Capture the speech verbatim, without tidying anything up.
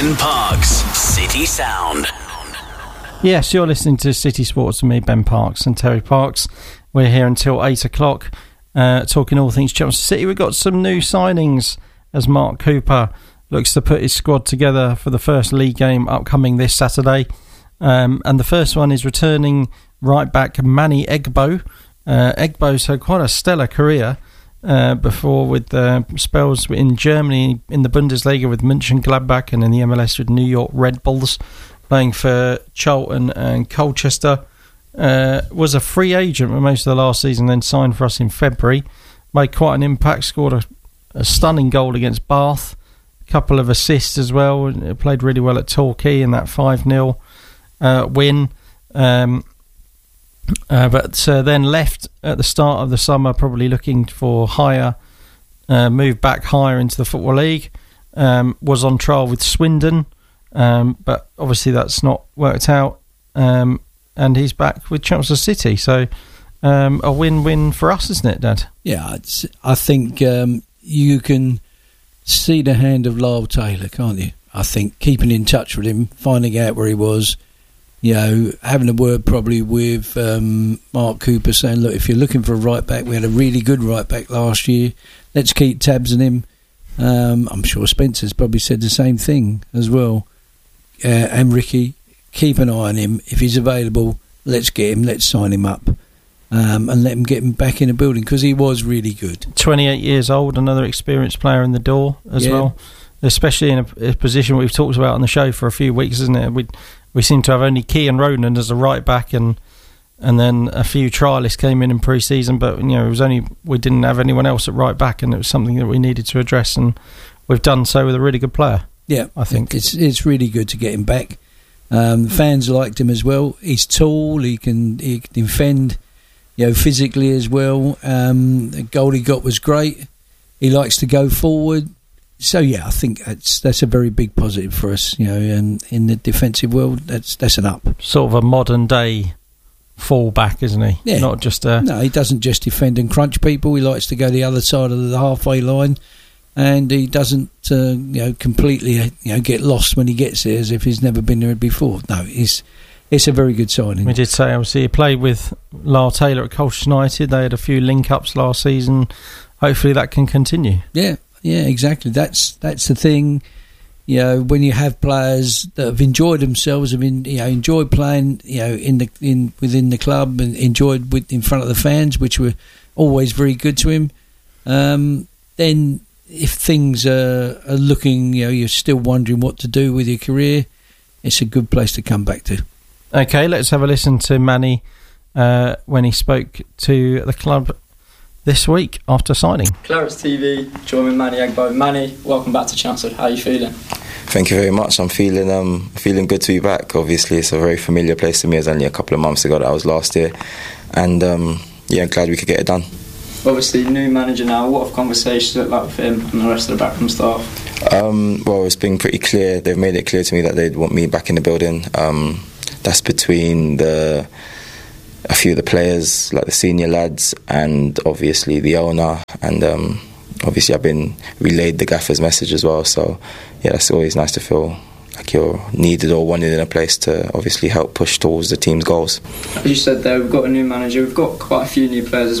Ben Parks, City Sound. Yes, you're listening to City Sports with me, Ben Parks and Terry Parks. We're here until eight o'clock, uh, talking all things Chelsea City. We've got some new signings as Mark Cooper looks to put his squad together for the first league game upcoming this Saturday. Um, and the first one is returning right back Manny Egbo. Uh, Egbo's had quite a stellar career uh, before with uh, spells in Germany in the Bundesliga with Mönchengladbach and in the M L S with New York Red Bulls, playing for Charlton and Colchester. Uh, was a free agent for most of the last season, then signed for us in February. Made quite an impact, scored a, a stunning goal against Bath, a couple of assists as well. Played really well at Torquay in that five nil uh, win. Um, uh, but uh, then left at the start of the summer, probably looking for higher, uh, move back higher into the Football League. Um, was on trial with Swindon, um, but obviously that's not worked out. Um, and he's back with Chelsea City. So um, a win-win for us, isn't it, Dad? Yeah, it's, I think um, you can see the hand of Lyle Taylor, can't you? I think keeping in touch with him, finding out where he was, you know, having a word probably with um, Mark Cooper saying, look, if you're looking for a right back, we had a really good right back last year. Let's keep tabs on him. Um, I'm sure Spencer's probably said the same thing as well. Uh, and Ricky, keep an eye on him. If he's available, let's get him, let's sign him up. Um, and let him get him back in the building, because he was really good. twenty-eight years old, another experienced player in the door as yeah. well, especially in a, a position we've talked about on the show for a few weeks, isn't it? We we seem to have only Kean Ronan as a right back, and and then a few trialists came in in pre-season, but you know it was only we didn't have anyone else at right back, and it was something that we needed to address, and we've done so with a really good player. Yeah, I think it's it's really good to get him back. Um, fans liked him as well. He's tall. He can he can defend, you know, physically as well. Um, the goal he got was great. He likes to go forward. So yeah, I think that's that's a very big positive for us. You know, and in the defensive world, that's that's an up. Sort of a modern day full-back, isn't he? Yeah. Not just a... No, he doesn't just defend and crunch people. He likes to go the other side of the halfway line. And he doesn't, uh, you know, completely, you know, get lost when he gets there as if he's never been there before. No, it's it's a very good signing. We did say, obviously, he played with Lyle Taylor at Colchester United. They had a few link-ups last season. Hopefully that can continue. Yeah, yeah, exactly. That's that's the thing. You know, when you have players that have enjoyed themselves, have been, you know, enjoyed playing, you know, in the in within the club and enjoyed with in front of the fans, which were always very good to him. Um, then. If things are, are looking, you know, you're still wondering what to do with your career, it's a good place to come back to. Okay, let's have a listen to Manny uh, when he spoke to the club this week after signing. Clarets T V, joining Manny Egbo. Manny, welcome back to Chancellor. How are you feeling? Thank you very much. I'm feeling um, feeling good to be back. Obviously, it's a very familiar place to me. It was only a couple of months ago that I was last here. And um, yeah, I'm glad we could get it done. Obviously, new manager now. What have conversations look like with him and the rest of the backroom staff? Um, well, it's been pretty clear. They've made it clear to me that they'd want me back in the building. Um, that's between the a few of the players, like the senior lads, and obviously the owner. And um, obviously, I've been relayed the gaffer's message as well. So, yeah, it's always nice to feel like you're needed or wanted in a place to obviously help push towards the team's goals. As you said there, we've got a new manager. We've got quite a few new players as